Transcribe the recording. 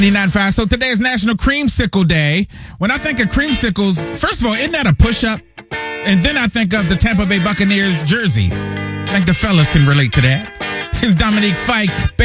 99.5. So today is National Creamsicle Day. When I think of creamsicles, first of all, isn't that a push-up? And then I think of the Tampa Bay Buccaneers jerseys. I think the fellas can relate to that. Here's Dominique Fike.